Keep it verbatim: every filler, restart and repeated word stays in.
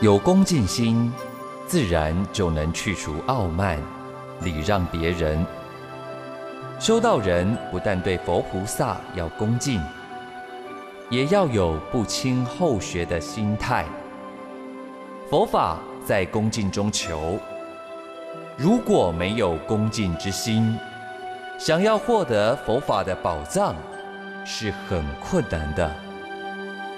有恭敬心，自然就能去除傲慢，礼让别人。修道人不但对佛菩萨要恭敬，也要有不轻后学的心态。佛法在恭敬中求，如果没有恭敬之心，想要获得佛法的宝藏是很困难的。